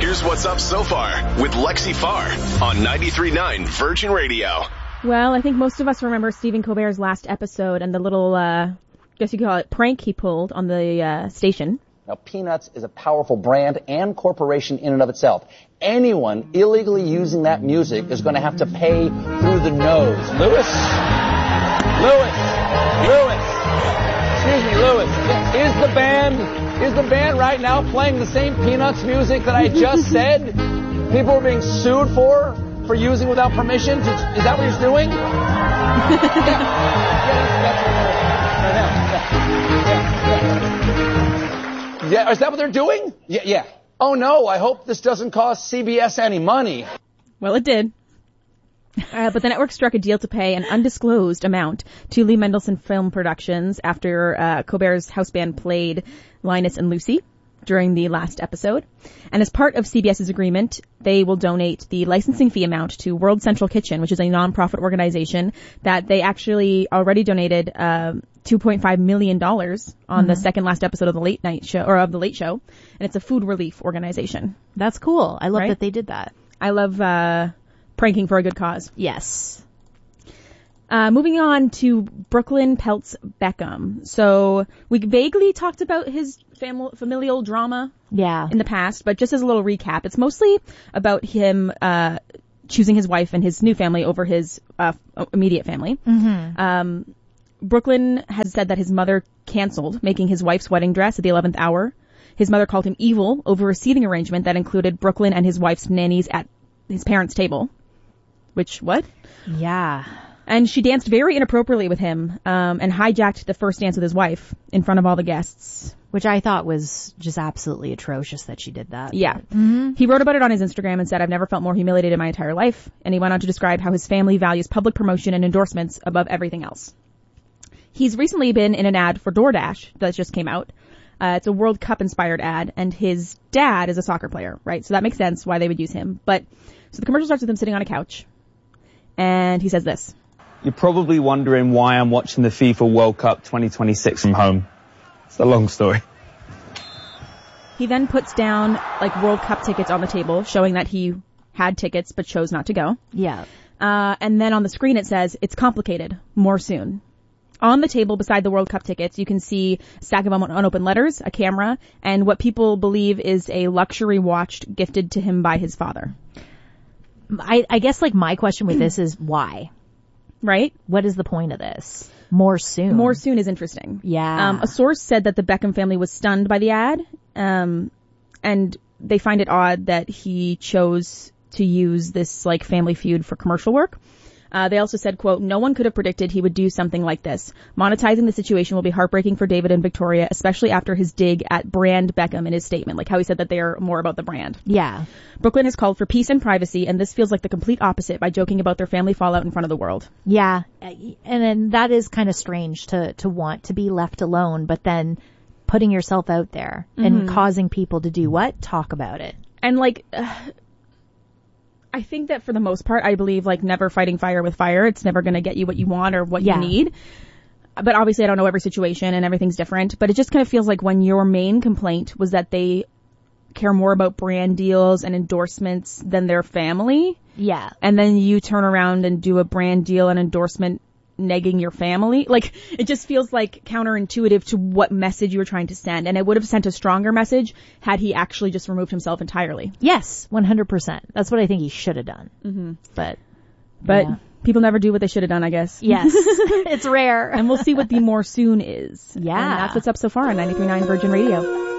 Here's what's up so far with Lexi Farr on 93.9 Virgin Radio. Well, I think most of us remember Stephen Colbert's last episode and the little, guess you could call it prank he pulled on the station. Now, Peanuts is a powerful brand and corporation in and of itself. Anyone illegally using that music is going to have to pay through the nose. Lewis? Excuse me, Lewis. Is the band right now playing the same Peanuts music that I just said people are being sued for using without permission? Is that what he's doing? Yeah, is that what they're doing? Yeah. Oh no, I hope this doesn't cost CBS any money. Well, it did. But the network struck a deal to pay an undisclosed amount to Lee Mendelsohn Film Productions after Colbert's house band played Linus and Lucy during the last episode. And as part of CBS's agreement, they will donate the licensing fee amount to World Central Kitchen, which is a nonprofit organization that they actually already donated $2.5 million on the second last episode of the Late Show, and it's a food relief organization. That's cool. I love that they did that. I love pranking for a good cause. Yes. Moving on to Brooklyn Peltz Beckham. So we vaguely talked about his familial drama in the past, but just as a little recap, it's mostly about him choosing his wife and his new family over his immediate family. Mm-hmm. Brooklyn has said that his mother canceled making his wife's wedding dress at the 11th hour. His mother called him evil over a seating arrangement that included Brooklyn and his wife's nannies at his parents' table. Which, what? Yeah. And she danced very inappropriately with him, and hijacked the first dance with his wife in front of all the guests. Which I thought was just absolutely atrocious that she did that. Yeah. Mm-hmm. He wrote about it on his Instagram and said, "I've never felt more humiliated in my entire life." And he went on to describe how his family values public promotion and endorsements above everything else. He's recently been in an ad for DoorDash that just came out. It's a World Cup inspired ad, and his dad is a soccer player, right? So that makes sense why they would use him. So the commercial starts with him sitting on a couch, and he says this. You're probably wondering why I'm watching the FIFA World Cup 2026 from home. It's a long story. He then puts down World Cup tickets on the table, showing that he had tickets but chose not to go. Yeah. And then on the screen it says, "It's complicated. More soon." On the table beside the World Cup tickets, you can see a stack of unopened letters, a camera, and what people believe is a luxury watch gifted to him by his father. I guess my question with this is why? Right? What is the point of this? More soon. More soon is interesting. Yeah. A source said that the Beckham family was stunned by the ad, and they find it odd that he chose to use this Family Feud for commercial work. They also said, quote, "No one could have predicted he would do something like this. Monetizing the situation will be heartbreaking for David and Victoria, especially after his dig at brand Beckham in his statement." How he said that they are more about the brand. Yeah. Brooklyn has called for peace and privacy, and this feels like the complete opposite by joking about their family fallout in front of the world. Yeah. And then that is kind of strange to want to be left alone, but then putting yourself out there and causing people to do what? Talk about it. And I think that for the most part, I believe never fighting fire with fire. It's never going to get you what you want or what you need. But obviously I don't know every situation and everything's different. But it just kind of feels like when your main complaint was that they care more about brand deals and endorsements than their family. Yeah. And then you turn around and do a brand deal and endorsement negging your family. It just feels counterintuitive to what message you were trying to send. And it would have sent a stronger message had he actually just removed himself entirely. Yes, 100%. That's what I think he should have done. Mm-hmm. But yeah. People never do what they should have done, I guess. Yes. It's rare. And we'll see what the more soon is. Yeah. And that's what's up so far on 93.9 Virgin Radio.